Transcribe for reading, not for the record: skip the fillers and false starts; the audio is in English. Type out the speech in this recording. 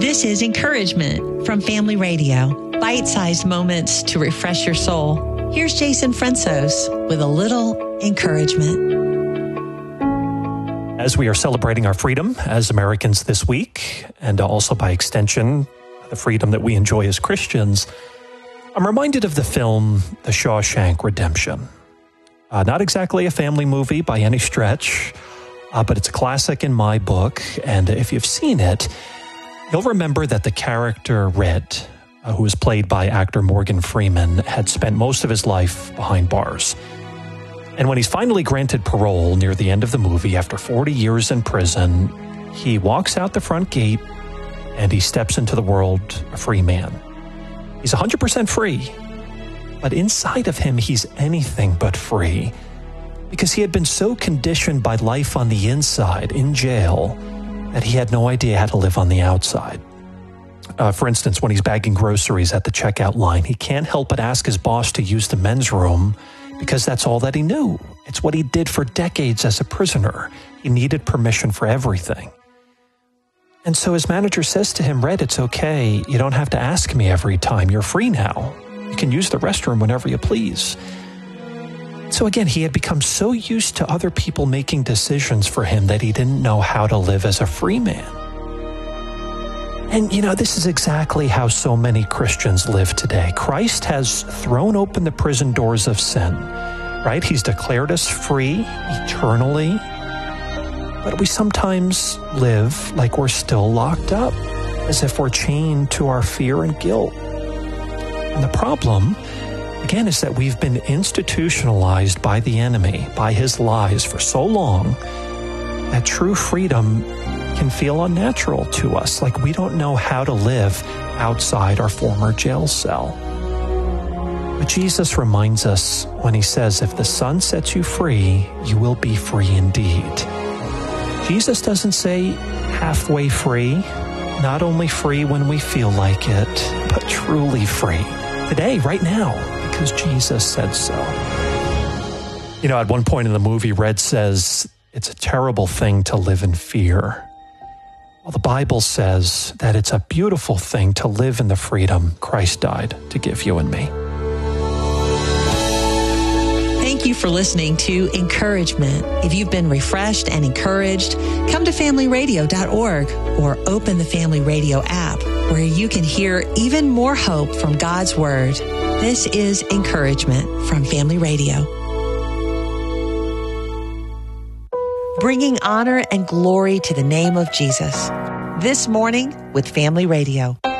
This is Encouragement from Family Radio. Bite-sized moments to refresh your soul. Here's Jason Fransos with a little encouragement. As we are celebrating our freedom as Americans this week, and also by extension, the freedom that we enjoy as Christians, I'm reminded of the film The Shawshank Redemption. Not exactly a family movie by any stretch, but it's a classic in my book, and if you've seen it, you'll remember that the character Red, who was played by actor Morgan Freeman, had spent most of his life behind bars. And when he's finally granted parole near the end of the movie, after 40 years in prison, he walks out the front gate and he steps into the world a free man. He's 100% free, but inside of him, he's anything but free because he had been so conditioned by life on the inside, in jail, that he had no idea how to live on the outside. For instance, when he's bagging groceries at the checkout line, he can't help but ask his boss to use the men's room because that's all that he knew. It's what he did for decades as a prisoner. He needed permission for everything. And so his manager says to him, Red, it's okay. You don't have to ask me every time. You're free now. You can use the restroom whenever you please. So again, he had become so used to other people making decisions for him that he didn't know how to live as a free man. And, this is exactly how so many Christians live today. Christ has thrown open the prison doors of sin, right? He's declared us free eternally, but we sometimes live like we're still locked up, as if we're chained to our fear and guilt. And the problem, again, is that we've been institutionalized by the enemy, by his lies for so long, that true freedom can feel unnatural to us, like we don't know how to live outside our former jail cell. But Jesus reminds us when he says, if the Son sets you free, you will be free indeed. Jesus doesn't say halfway free, not only free when we feel like it, but truly free. Today, right now, because Jesus said so. At one point in the movie, Red says, it's a terrible thing to live in fear. Well, the Bible says that it's a beautiful thing to live in the freedom Christ died to give you and me. Thank you for listening to Encouragement. If you've been refreshed and encouraged, come to familyradio.org or open the Family Radio app where you can hear even more hope from God's Word. This is Encouragement from Family Radio. Bringing honor and glory to the name of Jesus. This morning with Family Radio.